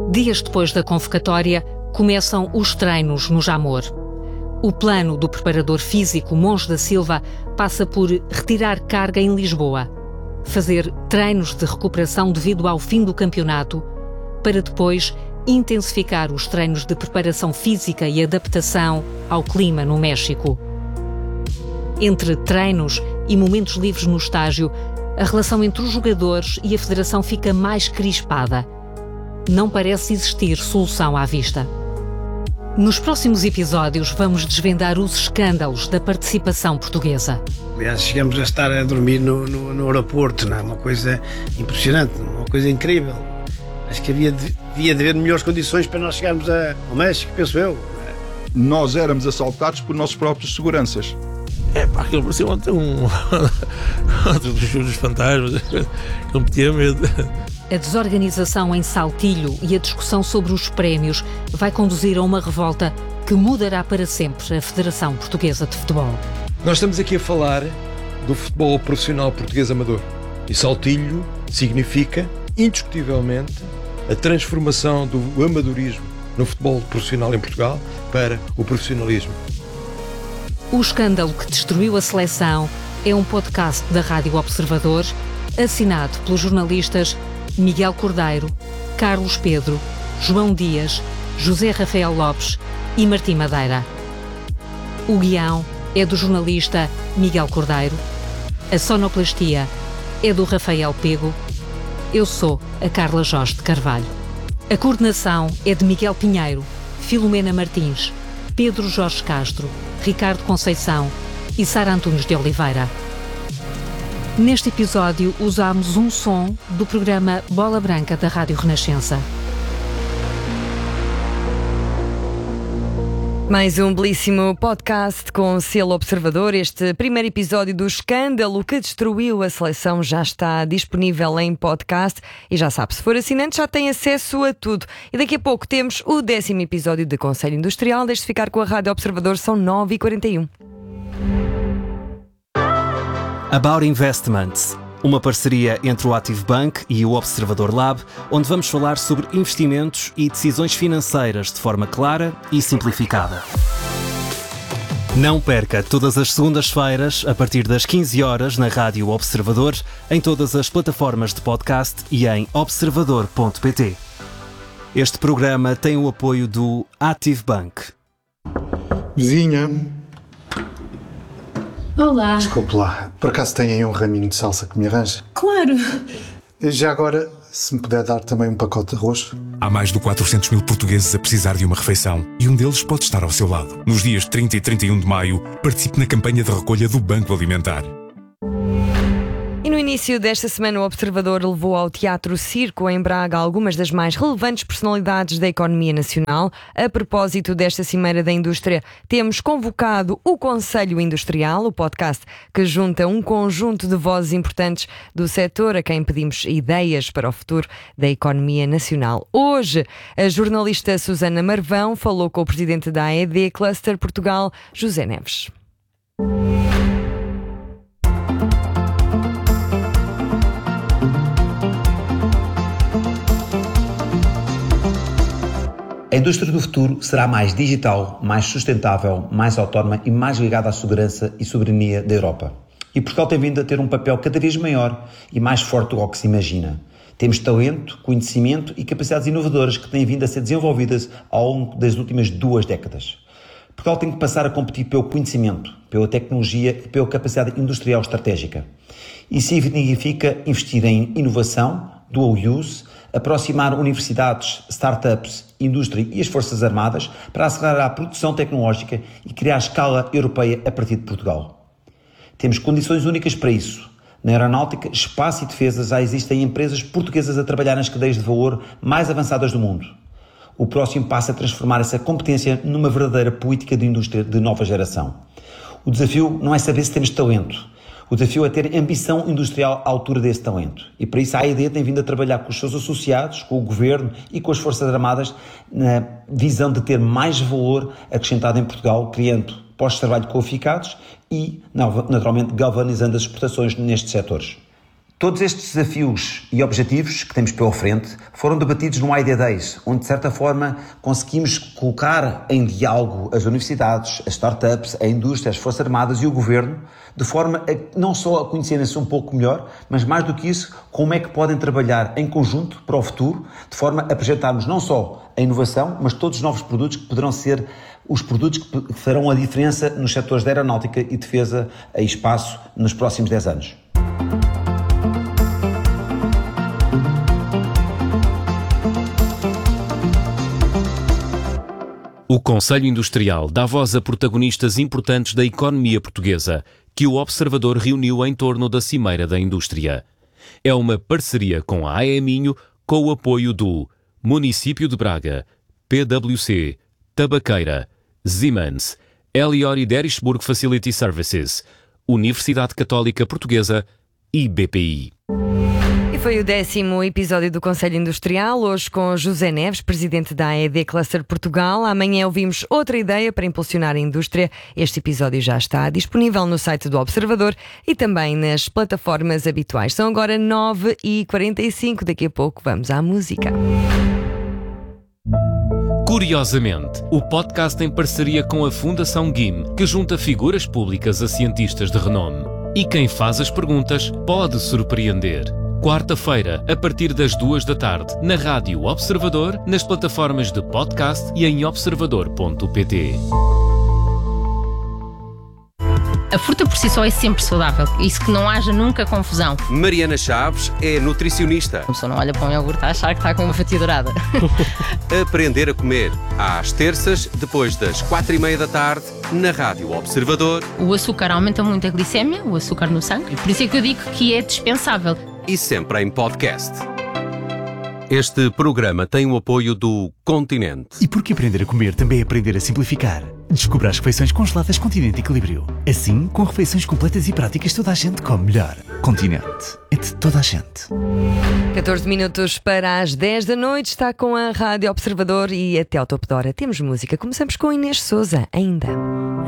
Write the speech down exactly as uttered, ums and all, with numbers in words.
Dias depois da convocatória, começam os treinos no Jamor. O plano do preparador físico Monge da Silva passa por retirar carga em Lisboa, fazer treinos de recuperação devido ao fim do campeonato, para depois intensificar os treinos de preparação física e adaptação ao clima no México. Entre treinos e momentos livres no estágio, a relação entre os jogadores e a federação fica mais crispada. Não parece existir solução à vista. Nos próximos episódios vamos desvendar os escândalos da participação portuguesa. Aliás, chegamos a estar a dormir no, no, no aeroporto, não é? Uma coisa impressionante, uma coisa incrível. Acho que havia, devia de haver melhores condições para nós chegarmos a, ao México, penso eu. Nós éramos assaltados por nossos próprios seguranças. É pá, aquilo parecia ontem um... outro dos fantasmas, não me tinha medo. A desorganização em Saltilho e a discussão sobre os prémios vai conduzir a uma revolta que mudará para sempre a Federação Portuguesa de Futebol. Nós estamos aqui a falar do futebol profissional português amador. E Saltilho significa, indiscutivelmente, a transformação do amadorismo no futebol profissional em Portugal para o profissionalismo. O escândalo que destruiu a seleção é um podcast da Rádio Observador, assinado pelos jornalistas Miguel Cordeiro, Carlos Pedro, João Dias, José Rafael Lopes e Martim Madeira. O guião é do jornalista Miguel Cordeiro, a sonoplastia é do Rafael Pego, eu sou a Carla Jorge de Carvalho. A coordenação é de Miguel Pinheiro, Filomena Martins, Pedro Jorge Castro, Ricardo Conceição e Sara Antunes de Oliveira. Neste episódio usámos um som do programa Bola Branca da Rádio Renascença. Mais um belíssimo podcast com selo Observador. Este primeiro episódio do escândalo que destruiu a seleção já está disponível em podcast e já sabe, se for assinante já tem acesso a tudo. E daqui a pouco temos o décimo episódio de Conselho Industrial. Deixe-se ficar com a Rádio Observador, são nove e quarenta e um. About Investments, uma parceria entre o Active Bank e o Observador Lab, onde vamos falar sobre investimentos e decisões financeiras de forma clara e simplificada. Não perca todas as segundas-feiras, a partir das quinze horas, na Rádio Observador, em todas as plataformas de podcast e em observador ponto pt. Este programa tem o apoio do Active Bank. Vizinha. Olá. Desculpe lá, por acaso tem aí um raminho de salsa que me arranja? Claro. Já agora, se me puder dar também um pacote de arroz. Há mais de quatrocentos mil portugueses a precisar de uma refeição e um deles pode estar ao seu lado. Nos dias trinta e trinta e um de maio, participe na campanha de recolha do Banco Alimentar. E no início desta semana o Observador levou ao Teatro Circo em Braga algumas das mais relevantes personalidades da economia nacional. A propósito desta Cimeira da Indústria, temos convocado o Conselho Industrial, o podcast que junta um conjunto de vozes importantes do setor a quem pedimos ideias para o futuro da economia nacional. Hoje, a jornalista Susana Marvão falou com o presidente da A E D Cluster Portugal, José Neves. A indústria do futuro será mais digital, mais sustentável, mais autónoma e mais ligada à segurança e soberania da Europa. E Portugal tem vindo a ter um papel cada vez maior e mais forte do que se imagina. Temos talento, conhecimento e capacidades inovadoras que têm vindo a ser desenvolvidas ao longo das últimas duas décadas. Portugal tem que passar a competir pelo conhecimento, pela tecnologia e pela capacidade industrial estratégica. Isso significa investir em inovação, dual use, aproximar universidades, startups, indústria e as Forças Armadas para acelerar a produção tecnológica e criar escala europeia a partir de Portugal. Temos condições únicas para isso. Na aeronáutica, espaço e defesa já existem empresas portuguesas a trabalhar nas cadeias de valor mais avançadas do mundo. O próximo passo é transformar essa competência numa verdadeira política de indústria de nova geração. O desafio não é saber se temos talento. O desafio é ter ambição industrial à altura desse talento. E para isso a A E D tem vindo a trabalhar com os seus associados, com o Governo e com as Forças Armadas na visão de ter mais valor acrescentado em Portugal, criando postos de trabalho qualificados e, naturalmente, galvanizando as exportações nestes setores. Todos estes desafios e objetivos que temos pela frente foram debatidos no Idea Days, onde de certa forma conseguimos colocar em diálogo as universidades, as startups, a indústria, as forças armadas e o governo, de forma a não só a conhecerem-se um pouco melhor, mas mais do que isso, como é que podem trabalhar em conjunto para o futuro, de forma a apresentarmos não só a inovação, mas todos os novos produtos que poderão ser os produtos que farão a diferença nos setores da aeronáutica e defesa e espaço nos próximos dez anos. O Conselho Industrial dá voz a protagonistas importantes da economia portuguesa, que o Observador reuniu em torno da Cimeira da Indústria. É uma parceria com a AEMinho, com o apoio do Município de Braga, P W C, Tabaqueira, Siemens, Elior e Derisburg Facility Services, Universidade Católica Portuguesa e B P I. Foi o décimo episódio do Conselho Industrial, hoje com José Neves, presidente da A E D Cluster Portugal. Amanhã ouvimos outra ideia para impulsionar a indústria. Este episódio já está disponível no site do Observador e também nas plataformas habituais. São agora nove e quarenta e cinco, daqui a pouco vamos à música. Curiosamente, o podcast em parceria com a Fundação G I M, que junta figuras públicas a cientistas de renome. E quem faz as perguntas pode surpreender. Quarta-feira, a partir das duas da tarde, na Rádio Observador, nas plataformas de podcast e em observador ponto pt. A fruta por si só é sempre saudável, isso que não haja nunca confusão. Mariana Chaves é nutricionista. A pessoa não olha para um iogurte a achar que está com uma fatia dourada. Aprender a comer, às terças, depois das quatro e meia da tarde, na Rádio Observador. O açúcar aumenta muito a glicémia, o açúcar no sangue, por isso é que eu digo que é dispensável. E sempre em podcast. Este programa tem o apoio do Continente. E porque aprender a comer também é aprender a simplificar. Descubra as refeições congeladas Continente Equilíbrio. Assim, com refeições completas e práticas, toda a gente come melhor. Continente. É de toda a gente. catorze minutos para as dez da noite. Está com a Rádio Observador e até ao topo da hora temos música. Começamos com Inês Sousa, ainda.